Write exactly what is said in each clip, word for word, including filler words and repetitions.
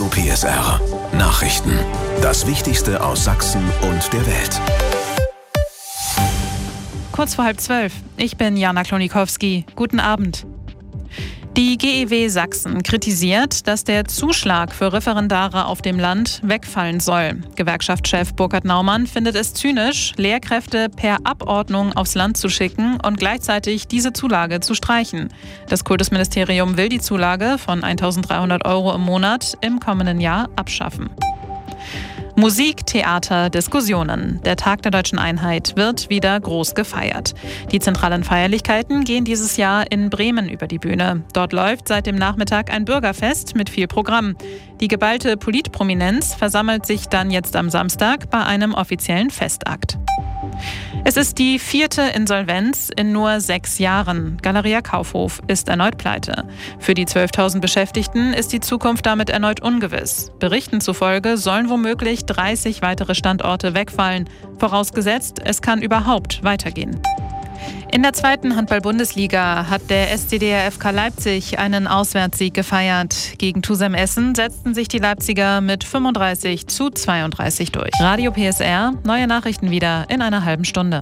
P S R. Nachrichten. Das Wichtigste aus Sachsen und der Welt. Kurz vor halb zwölf. Ich bin Jana Klonikowski. Guten Abend. Die G E W Sachsen kritisiert, dass der Zuschlag für Referendare auf dem Land wegfallen soll. Gewerkschaftschef Burkhard Naumann findet es zynisch, Lehrkräfte per Abordnung aufs Land zu schicken und gleichzeitig diese Zulage zu streichen. Das Kultusministerium will die Zulage von eintausenddreihundert Euro im Monat im kommenden Jahr abschaffen. Musik, Theater, Diskussionen. Der Tag der Deutschen Einheit wird wieder groß gefeiert. Die zentralen Feierlichkeiten gehen dieses Jahr in Bremen über die Bühne. Dort läuft seit dem Nachmittag ein Bürgerfest mit viel Programm. Die geballte Politprominenz versammelt sich dann jetzt am Samstag bei einem offiziellen Festakt. Es ist die vierte Insolvenz in nur sechs Jahren. Galeria Kaufhof ist erneut pleite. Für die zwölftausend Beschäftigten ist die Zukunft damit erneut ungewiss. Berichten zufolge sollen womöglich dreißig weitere Standorte wegfallen. Vorausgesetzt, es kann überhaupt weitergehen. In der zweiten Handball-Bundesliga hat der S C D R F K Leipzig einen Auswärtssieg gefeiert. Gegen Tusem Essen setzten sich die Leipziger mit fünfunddreißig zu zweiunddreißig durch. Radio P S R, neue Nachrichten wieder in einer halben Stunde.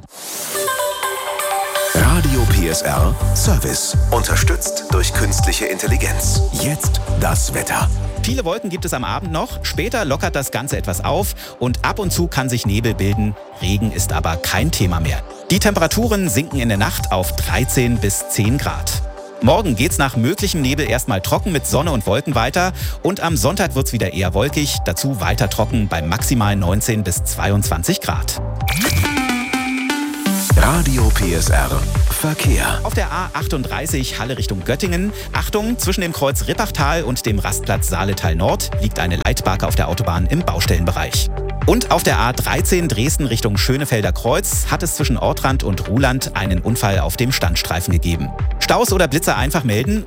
Radio P S R Service. Unterstützt durch künstliche Intelligenz. Jetzt das Wetter. Viele Wolken gibt es am Abend noch, später lockert das Ganze etwas auf und ab und zu kann sich Nebel bilden. Regen ist aber kein Thema mehr. Die Temperaturen sinken in der Nacht auf dreizehn bis zehn Grad. Morgen geht's nach möglichem Nebel erstmal trocken mit Sonne und Wolken weiter und am Sonntag wird's wieder eher wolkig, dazu weiter trocken bei maximal neunzehn bis zweiundzwanzig Grad. Radio P S R Verkehr. Auf der A achtunddreißig Halle Richtung Göttingen. Achtung, zwischen dem Kreuz Rippachtal und dem Rastplatz Saaletal Nord liegt eine Leitbarke auf der Autobahn im Baustellenbereich. Und auf der A dreizehn Dresden Richtung Schönefelder Kreuz hat es zwischen Ortrand und Ruhland einen Unfall auf dem Standstreifen gegeben. Staus oder Blitzer einfach melden.